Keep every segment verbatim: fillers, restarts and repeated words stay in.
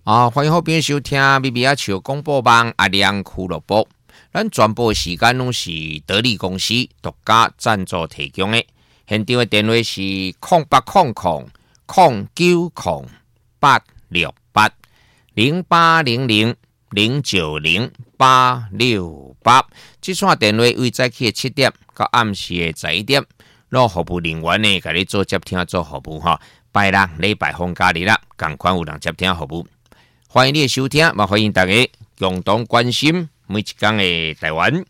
啊，欢迎好朋友收听咪咪啊笑广播网阿亮俱乐部。咱全部时间拢是得力公司独家赞助提供的。现场的电话是零八零零零九零八六八零八零零零九零八六八。这串电话为早起七点到暗时的十一点，让服务人员呢，给你做接听做服务哈。拜六、礼拜放假日啦，赶快有人接听服务。欢迎你的收听，也欢迎大家共同关心每一天的台湾。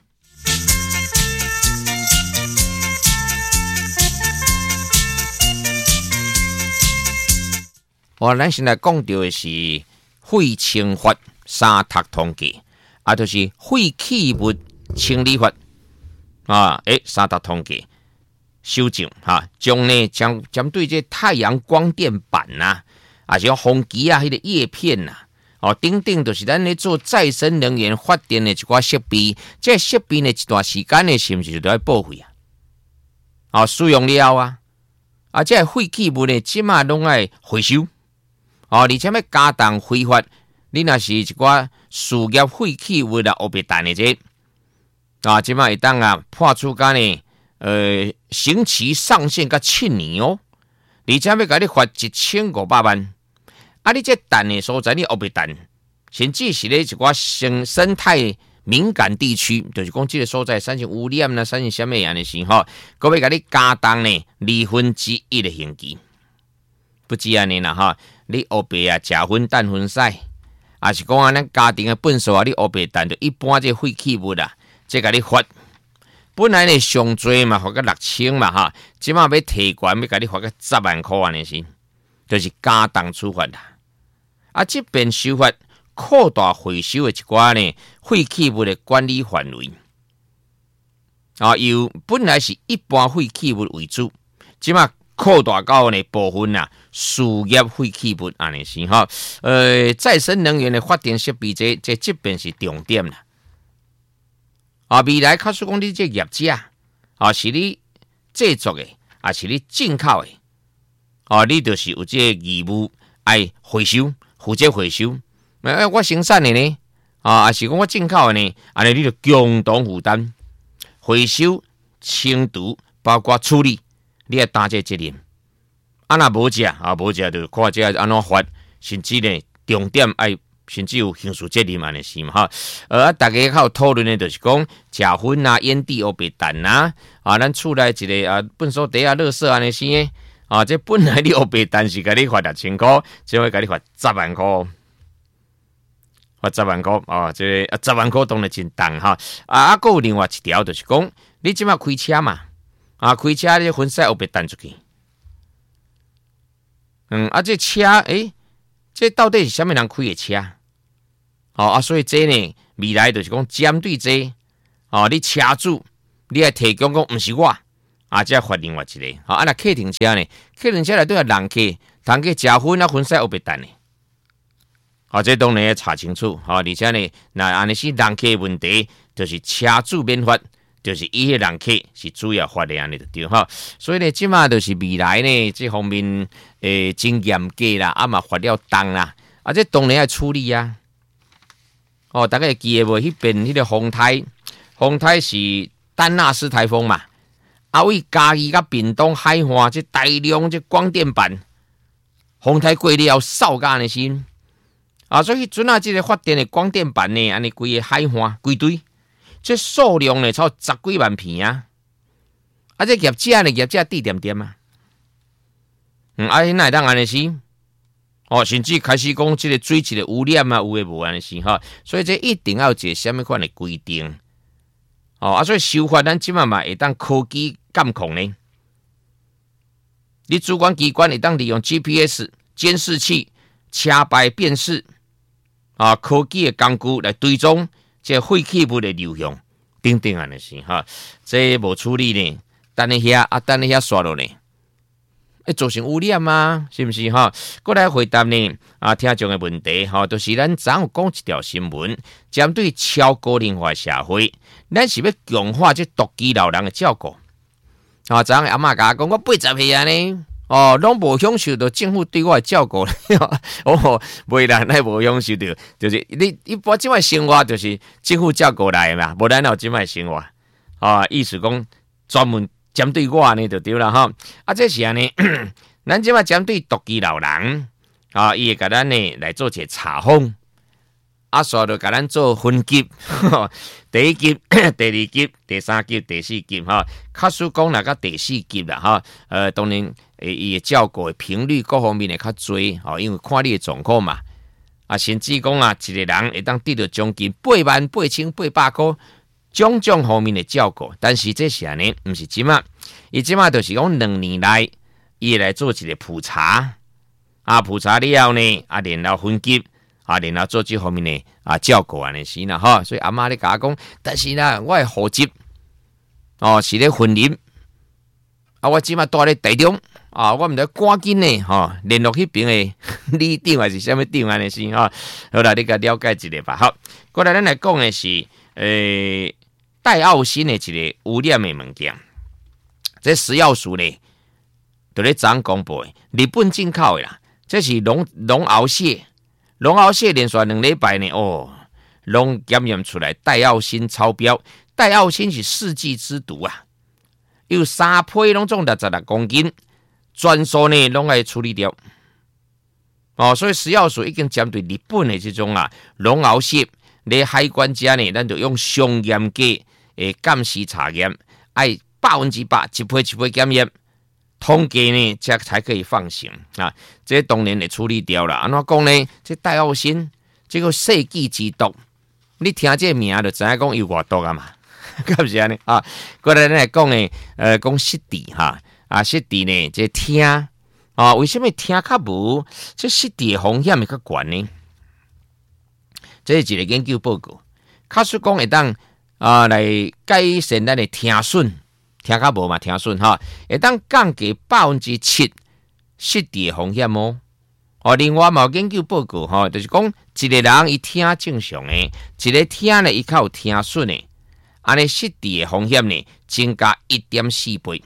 我咱现在讲到的是废清法三读通记，啊，就是废弃物清理法啊，诶，三读通记修正哈，将呢将针对这太阳光电板呐、啊。啊，像风机啊，迄个叶片呐、啊，哦，等等，就是咱咧做再生能源发电的一寡设备，这设备呢一段时间呢，是毋是就都要报废啊？哦，使用了啊，啊，这废弃物呢，即马拢爱回收，哦，而且要加重挥发，你若是一寡事业废弃物啦，黑白蛋的这，啊，即马会当啊破出间呢，呃，刑期上限甲七年哦，而且要甲你罚一千五百万。啊！你这蛋的所在，你黑白蛋，甚至是咧一寡生生态敏感地区，就是讲这个所在产生污染啦，产生什么样的时候，各位甲你加重呢二分之一的刑期，不止安尼啦哈！你黑白啊，食粉蛋粉屎，啊是讲啊，咱家庭的粪扫啊，你黑白蛋就一般这废弃物啦，这甲你罚，本来呢上最嘛罚个六千嘛哈，即马要提悬要甲你罚个十万块安尼是，就是加重处罚啦。啊，这边修法扩大回收的一寡呢废弃物的管理范围，啊，由本来是一般废弃物为主，即马扩大到呢部分啊事业废弃物安尼是哈，呃，再生能源的发电设备这这这边是重点啦。啊，未来假使讲你这业者啊，是你制作的，啊是你进口的，啊，你就是有这个义务爱回收。负责回收，哎，我生产的呢，啊，还是讲我进口的呢，安尼你就共同负担回收、清除，包括处理，你要担这责任。啊，若无食啊，无食就看这安怎罚，甚至呢，重点爱甚至有刑事责任安尼是嘛哈。呃，大家较有讨论的，就是讲食粉啊、烟蒂、黑白蛋啊，啊，咱厝内一个啊，粪扫地啊、垃圾安尼是诶。啊，这本来你黑白蛋是给你罚六千块，这会给你罚十万块，罚十万块啊！这啊十万块当然真重哈。啊，啊，还有另外一条就是讲，你即马开车嘛，啊，开车你分散黑白蛋出去，嗯，啊，这车诶，这到底是什么人开的车？哦啊，所以这呢，未来就是讲针对这，哦，你车主你要提供讲，不是我。啊，这罚另外一个，啊，那客停车呢？客停车内都有人客，人客食粉啊，分散黑白蛋呢。啊，这当然要查清楚，啊，而且呢，那安尼是人客问题，就是车主免罚，就是伊个人客是主要罚的安尼就对哈。所以呢，即马就是未来呢，这方面诶，真严格啦，啊嘛罚了重啦，啊，这当然要处理啊。哦，大家会记得无？迄边迄个风台，风台是丹纳斯台风嘛。啊，为嘉义甲屏东海岸这大量这光电板，风台过了扫甲的心啊，所以阵啊，这个发电的光电板呢，安尼规个海岸规堆，这数量呢超十几万片啊！啊，这业者呢，业者地点点啊，嗯，啊，那当安尼是哦，甚至开始讲这个水质的污染啊，有诶无安尼是哈，所以这一定要有一个什么款的规定。哦，啊，所以修法咱即马嘛会当科技监控呢。你主管机关会当利用 G P S 监视器、车牌辨识啊，科技的工具来追踪这废弃物的流向，等等安尼是哈。这无处理呢，等一下啊，等一下刷落呢，会造成污染啊，是不是哈？过来回答呢啊，听众的问题哈，都、就是咱昨有讲一条新闻，针对超高龄化社会。咱是要强化这独居老人的照顾。啊，昨下阿嬷甲我讲，我八十岁啊呢， 哦，拢无享受到政府对我的照顾哦，未然咱无享受到，就是你一般即摆生活就是政府照顾来嘛，无咱有即摆生活啊，意思讲专门针对我呢就对啦哈。啊，这是安尼，咱即摆针对独居老人啊，伊会甲咱呢来做一个查封，啊，煞就甲咱做分级，第一级、第二级、第三级、第四级哈。卡数讲那个第四级啦哈，呃，当然。诶，伊的照顾的频率各方面会较侪吼，因为看你的状况嘛。啊，甚至讲啊，一个人会当得到将近八万、八千、八百块种种方面的照顾。但是这是安尼，毋是即马，伊即马就是讲两年来，伊来做一个普查，啊，普查了后呢，啊，然后分级，啊，然后做这方面的啊照顾安尼是啦吼。所以阿妈咧甲我讲，但是啦，我的户籍哦是咧婚姻，啊，我即马住咧台中。啊，我毋知赶紧呢，吼联络迄边诶里长还是啥物长安尼先吼。好啦，你甲了解一下吧。好，过来咱来讲诶是诶戴奥辛诶一个污染诶物件。这食药署呢，就咧昨公布诶，日本进口诶啦。这是龙龙鳌蟹，龙鳌蟹连续两礼拜呢，哦，拢检验出来戴奥辛超标。戴奥辛是世纪之毒啊，有三批拢总六十六公斤。专属呢，拢爱处理掉哦，所以食药署已经针对日本的这种啊龙鳌蟹，咧海关家呢，咱就用上严格的监视查验，爱百分之百一批一批检验，统计呢，才才可以放行啊。这当然会处理掉了。安怎讲呢？这戴奥辛这个世纪之毒，你听这名就知影讲有偌毒啊嘛，敢不是安尼啊？过来咱来讲呢，呃，讲湿地哈。啊，湿地呢，这听啊，为什么听较无？这湿地的风险会较悬呢？这是一个研究报告，卡说讲会当啊来改善咱的听损，听较无嘛，听损哈，会当降低百分之七湿地的风险哦。哦，另外嘛有研究报告哈，就是讲一个人伊听正常的，一个听呢伊较有听损的，安尼湿地的风险呢增加一点四倍。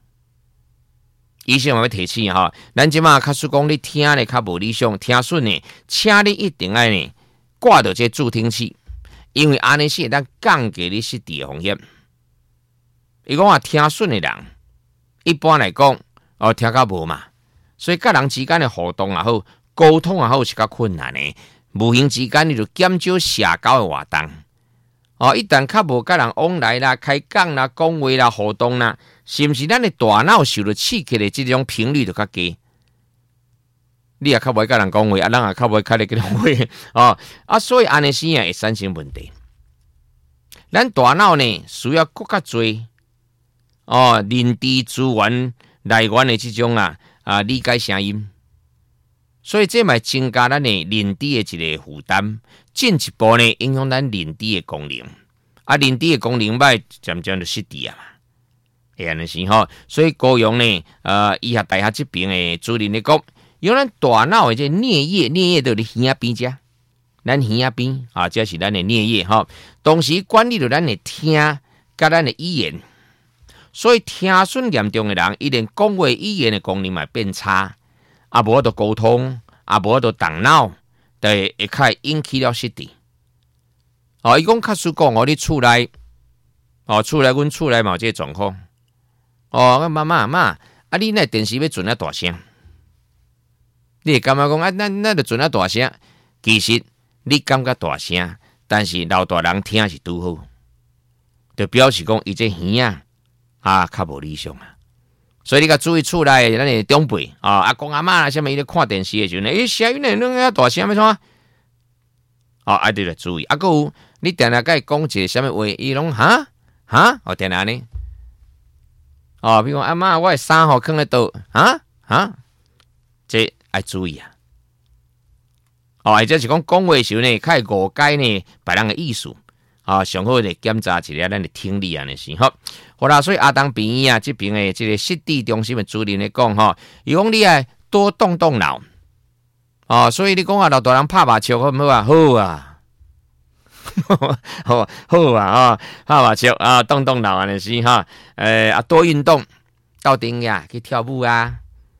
医生嘛要提醒哈，咱即马卡说讲你听咧较无理想，听损呢，请你一定爱呢挂到这助听器，因为安尼是会当降低你失智的风险。伊讲话听损的人，一般来讲哦听较无嘛，所以甲人之间的互动也好，沟通也好是较困难的。无形之间你就减少社交的活动。哦，一旦较无甲人往来啦、开讲啦、讲话啦、互动啦，是毋是咱的大脑受到刺激的这种频率就较低？你也较无甲人讲话，啊，人也较无较咧讲话哦，啊，所以安尼时啊会产生问题。咱大脑呢需要更较多哦，认知资源来源的这种啊啊理解声音，所以这嘛增加咱的认知的一个负担。进一步呢，影响咱认知的功能，啊，认知的功能歹，渐渐就失智啊嘛，会安尼是吼。所以高雄呢，呃，医学大学这边的主任咧讲，用咱大脑的这颞叶，颞叶在咧耳仔边遮，咱耳仔边啊，这是咱的颞叶吼，同时管理着咱的听，甲咱的语言。所以听损严重的人，伊连讲话语言的功能嘛变差，啊，无法度沟通，啊，无法度动脑。对，会较引起了失智。哦，伊讲卡叔讲，我伫厝内，哦，厝内阮厝内嘛有这个状况。哦，妈妈妈，啊，你那电视要准啊大声，你会感觉讲啊，那那就准啊大声。其实你感觉大声，但是老大人听是拄好，就表示讲伊这耳啊啊较无理想啊。所以你甲注意厝内咱的长辈啊，阿公阿嬷啦，什么伊咧看电视的时候呢？诶，声音呢，弄遐大声要创啊？哦，啊，你着注意。啊，搁有你定定甲伊讲一个什么话，伊拢哈哈，哦，定定安尼。哦，比如讲阿嬷，我的衫吼放咧倒，哈哈，这爱注意啊。哦，或者是讲讲话的时候呢，较会误解呢别人的意思。啊，上好来检查一下咱的听力安尼是吼。好啦，所以阿东病院啊这边的这个失智中心的主任来讲吼，伊讲你爱多动动脑。哦，所以你讲啊，老大人拍麻将好唔好啊？好啊，好好啊啊，拍麻将啊，动动脑安尼是哈。诶啊，多运动，到顶呀去跳舞啊，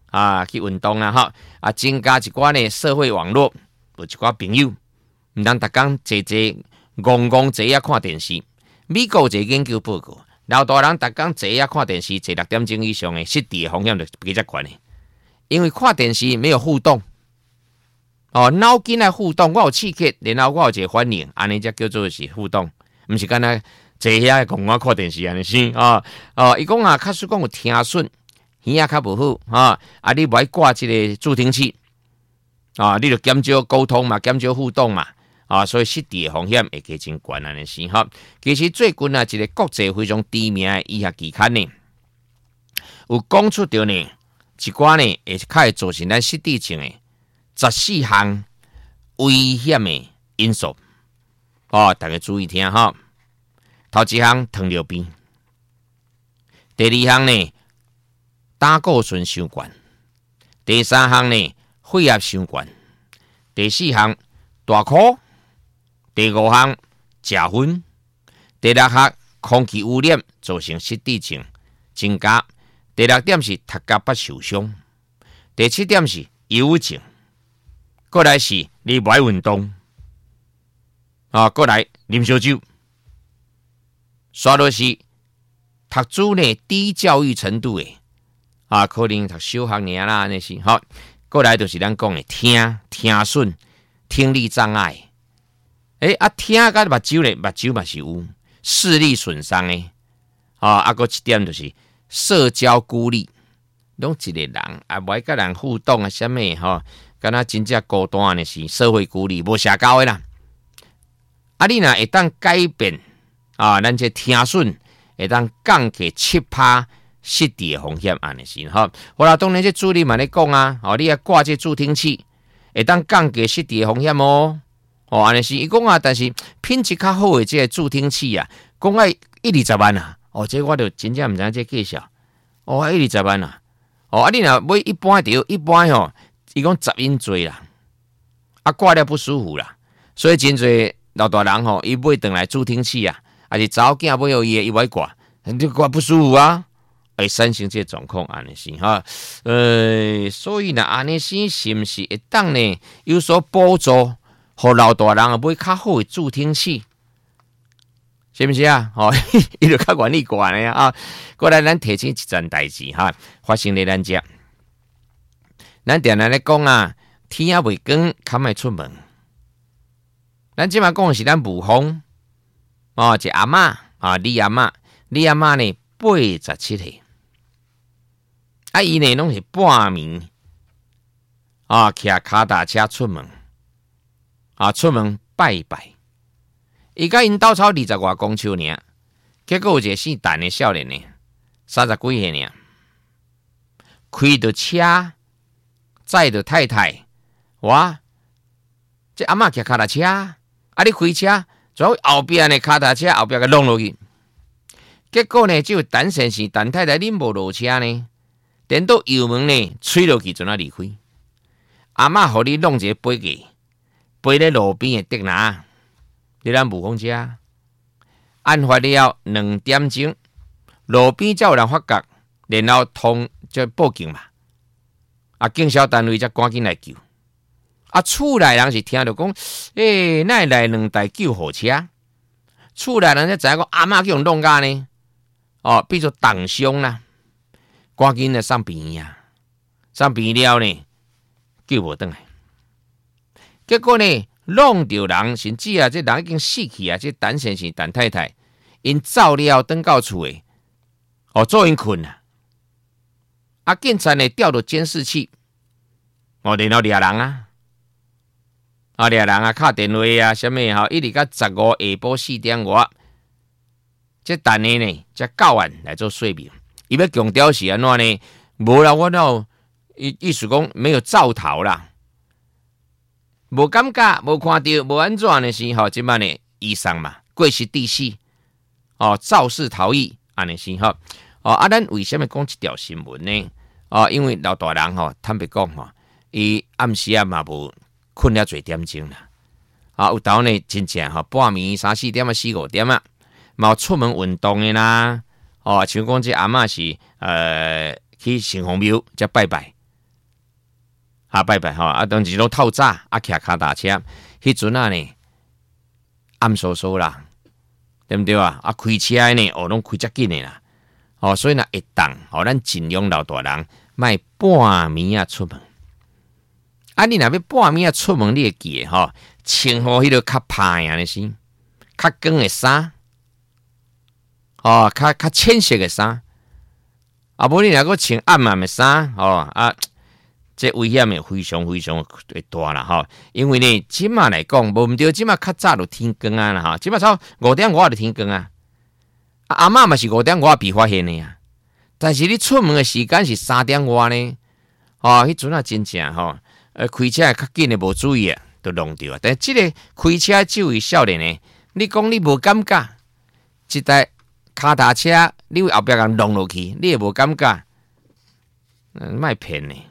啊去运动啦哈，啊增加一寡呢社会网络，有一寡朋友，毋通逐工坐坐戆戆坐啊看电视。美国有一个研究报告，老大人逐工坐啊看电视，坐六点钟以上的失智的风险就比较悬的，因为看电视没有互动。哦，脑筋来互动，我有刺激，然后我有一个反应，安尼才叫做是互动，毋是干那坐遐讲我看电视安尼是啊哦，伊讲啊，假使讲有听损，耳仔较无好啊，啊你袂挂即个助听器啊，你就减少沟通嘛，减少互动嘛啊，所以失智的风险会加真悬安尼是哈。其实最近啊，一个国际非常知名的医学期刊呢，有讲出着呢一寡呢会较会造成咱失智症的。十四项危险的因素哦，大家注意听哈。头一项糖尿病，第二项呢胆固醇伤悬，第三项呢血压伤悬，第四项大哭，第五项食薰，第六项空气污染造成失智症增加，第六点是头壳不受伤，第七点是忧郁症。过来是你不爱运动啊，过来啉烧酒，刷落是读书呢低教育程度的啊，可能读小学尔啦，那是好。过来就是咱讲的听听损、听力障碍。诶啊，听甲目睭咧，目睭嘛是有视力损伤的啊。啊，个一点就是社交孤立，拢一个人啊，袂甲人互动啊，啥物吼。敢若真正孤单的是社会孤立，无社交的啦。啊，你若会当改变啊，咱这听损会当降低七趴失智的风险，安尼是吼。好啦，当然这助理嘛咧讲啊，哦，你要挂这助听器，会当降低失智的风险哦。哦，安尼是伊讲啊，但是品质较好的这个助听器啊，讲爱一二十万啊。哦，这我就真正毋知影这介绍。哦，一二十万啊。哦，啊，你若买一般条，一般吼。伊讲杂音多啦，啊挂了不舒服啦，所以真侪老大人吼，伊买回来助听器啊，还是查某囝买互伊，伊袂挂，你挂不舒服啊，会产生这状况安尼是哈，呃，所以呢，安尼是是毋是会当呢有所补助，互老大人啊买较好的助听器，是毋是啊？吼、哦，伊就较愿意挂呢啊。过来，咱提醒一件代志哈，发生在咱遮。咱定定咧讲啊，天啊未光，较莫出门。咱即摆讲的是咱母风哦，一阿嬷啊，李阿嬷，李阿嬷呢八十七岁，啊，伊呢拢是半暝啊，骑脚踏车出门啊，出门拜拜。伊甲因斗吵二十外公尺尔，结果有一个姓陈的少年呢，三十几岁尔，开着车。载着太太，哇！这阿嬷骑脚踏车，啊，你开车，最后后边的脚踏车后边给弄落去，结果呢，只有陈先生、陈太太恁无落车呢，等到油门呢吹落去，就那离开。阿嬷互你弄一个飞机，飞咧路边的竹篮，你咱无风车。案发了两点钟，路边才有人发觉，然后通就报警嘛。啊，警消单位才赶紧来救。啊，厝内人是听到讲，诶、欸，哪会来两台救护车？厝内人才知影讲阿嬷叫人弄甲呢，哦，变做重伤啦，赶紧来送病院啊，送病院了呢，救无转来。结果呢，弄着人，甚至啊，这人已经死去啊，这陈先生、陈太太，因走了转到厝诶，哦，做因困啊。啊！警察呢调到监视器，哦，然后掠人啊，啊掠人啊，敲电话啊，什么哈，一直到十五下晡四点外，这等下呢，才到案来做说明。伊要强调是安怎呢？无啦，我那意意思讲没有造逃啦，无感觉，无看到，无安怎呢？是吼，即摆呢，医生嘛，过失致死，哦，肇事逃逸，安尼是吼。哦，啊，咱为什么讲这条新闻呢？哦，因为老大人吼，坦白讲吼，伊暗时啊嘛无困了侪点钟啦。啊，有当呢真正吼，半暝三四点啊，四五点啊，嘛出门运动的啦。哦，像讲这阿嬷是呃去城隍庙才拜拜， 啊拜拜吼，啊当时拢透早啊骑脚踏车，迄阵啊呢暗疏疏啦，对不对啊？啊开车呢，哦拢开遮紧的啦，哦所以呢会当，哦咱尽量老大人莫半暝啊出门。啊你若要半暝啊出门，你会记诶吼，穿好迄个较歹安尼先，较光诶衫，哦较较浅色诶衫。啊，无你若个穿暗暗的衫，吼啊，这危险会非常非常会大啦，吼。因为呢，即马来讲，无毋对，即马较早就天光啊啦，吼。即马差五点外就天光啊。啊，阿嬷嘛是五点外被发现的啊。但是你出门的时间是三点外呢，哦，迄阵啊真正吼，呃，开车较紧的无注意啊，就弄着啊。但即个开车这位少年呢，你讲你无感觉，一台脚踏车。你为后壁人弄落去，你也无感觉，嗯，卖骗呢。